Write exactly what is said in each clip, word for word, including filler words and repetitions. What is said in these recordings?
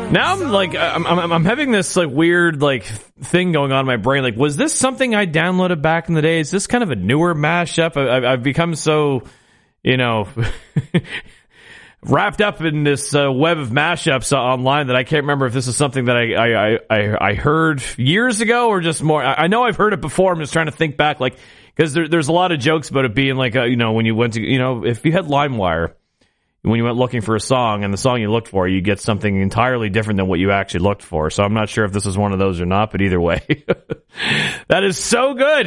Now I'm like, I'm, I'm, I'm having this like weird like thing going on in my brain. Like, was this something I downloaded back in the day? Is this kind of a newer mashup? I, I've become so, you know, wrapped up in this uh, web of mashups online that I can't remember if this is something that I I, I, I heard years ago or just more. I know I've heard it before. I'm just trying to think back, like, because there, there's a lot of jokes about it being like, a, you know, when you went to, you know, if you had LimeWire, when you went looking for a song and the song you looked for, you get something entirely different than what you actually looked for. So I'm not sure if this is one of those or not, but either way, that is so good.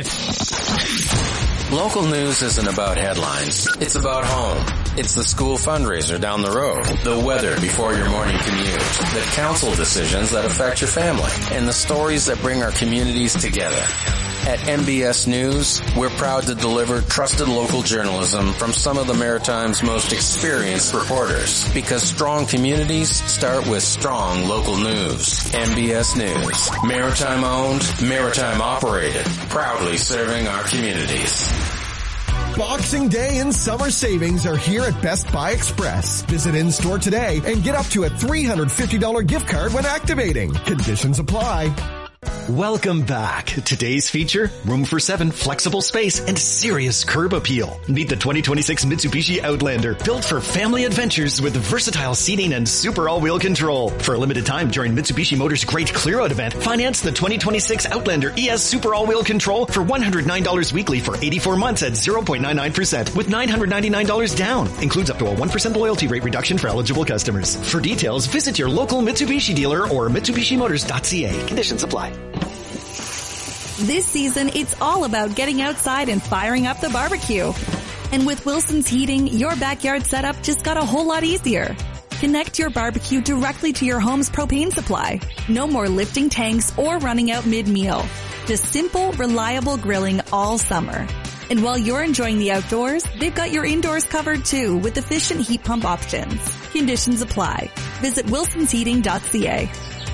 Local news isn't about headlines. It's about home. It's the school fundraiser down the road, the weather before your morning commute, the council decisions that affect your family, and the stories that bring our communities together. At M B S News, we're proud to deliver trusted local journalism from some of the Maritime's most experienced reporters, because strong communities start with strong local news. M B S News, Maritime owned, Maritime operated, proudly serving our communities. Boxing Day and summer savings are here at Best Buy Express. Visit in-store today and get up to a three hundred fifty dollars gift card when activating. Conditions apply. Welcome back. Today's feature, room for seven, flexible space, and serious curb appeal. Meet the twenty twenty-six Mitsubishi Outlander, built for family adventures with versatile seating and super all-wheel control. For a limited time during Mitsubishi Motors' Great Clear-Out event, finance the twenty twenty-six Outlander E S Super All-Wheel Control for one hundred nine dollars weekly for eighty-four months at zero point nine nine percent with nine hundred ninety-nine dollars down. Includes up to a one percent loyalty rate reduction for eligible customers. For details, visit your local Mitsubishi dealer or Mitsubishi Motors dot C A. Conditions apply. This season, it's all about getting outside and firing up the barbecue. And with Wilson's Heating, your backyard setup just got a whole lot easier. Connect your barbecue directly to your home's propane supply. No more lifting tanks or running out mid-meal. Just simple, reliable grilling all summer. And while you're enjoying the outdoors, they've got your indoors covered too with efficient heat pump options. Conditions apply. Visit wilsons heating dot C A.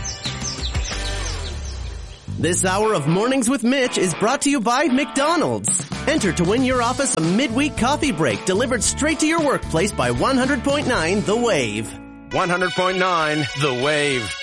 This hour of Mornings with Mitch is brought to you by McDonald's. Enter to win your office a midweek coffee break delivered straight to your workplace by one hundred point nine The Wave. one hundred point nine The Wave.